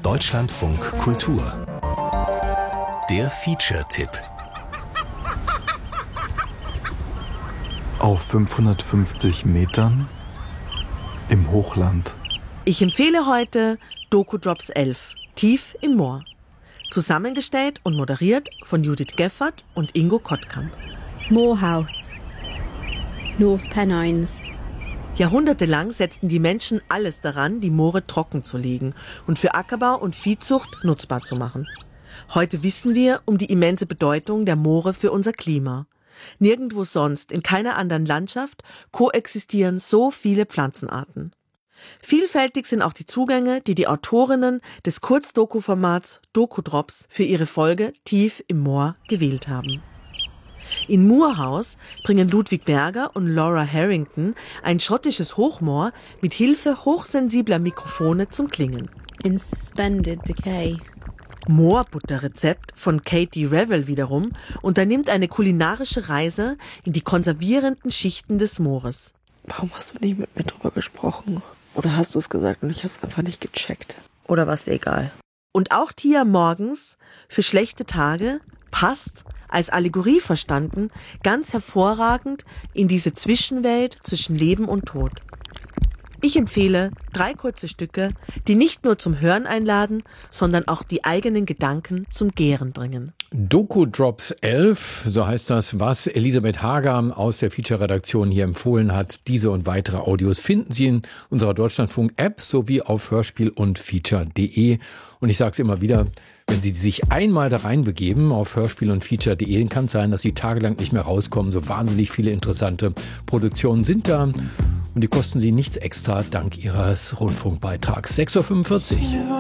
Deutschlandfunk Kultur. Der Feature-Tipp. Auf 550 Metern im Hochland. Ich empfehle heute Doku Drops 11, Tief im Moor. Zusammengestellt und moderiert von Judith Geffert und Ingo Kottkamp. Moorhouse, North Pennines. Jahrhundertelang setzten die Menschen alles daran, die Moore trocken zu legen und für Ackerbau und Viehzucht nutzbar zu machen. Heute wissen wir um die immense Bedeutung der Moore für unser Klima. Nirgendwo sonst, in keiner anderen Landschaft, koexistieren so viele Pflanzenarten. Vielfältig sind auch die Zugänge, die die Autorinnen des Kurzdoku-Formats Doku Drops für ihre Folge Tief im Moor gewählt haben. In Moorhouse bringen Ludwig Berger und Laura Harrington ein schottisches Hochmoor mit Hilfe hochsensibler Mikrofone zum Klingen. In suspended decay. Moorbutterrezept von Katie Revel wiederum unternimmt eine kulinarische Reise in die konservierenden Schichten des Moores. Warum hast du nicht mit mir drüber gesprochen? Oder hast du es gesagt und ich habe es einfach nicht gecheckt? Oder war es dir egal? Und auch Tia Morgens für schlechte Tage passt, als Allegorie verstanden, ganz hervorragend in diese Zwischenwelt zwischen Leben und Tod. Ich empfehle 3 kurze Stücke, die nicht nur zum Hören einladen, sondern auch die eigenen Gedanken zum Gären bringen. Doku Drops 11, so heißt das, was Elisabeth Hager aus der Feature-Redaktion hier empfohlen hat. Diese und weitere Audios finden Sie in unserer Deutschlandfunk-App sowie auf hörspiel- und feature.de. Und ich sage es immer wieder, wenn Sie sich einmal da reinbegeben auf hörspiel- und feature.de, kann es sein, dass Sie tagelang nicht mehr rauskommen. So wahnsinnig viele interessante Produktionen sind da. Und die kosten Sie nichts extra dank Ihres Rundfunkbeitrags. 6.45 Uhr.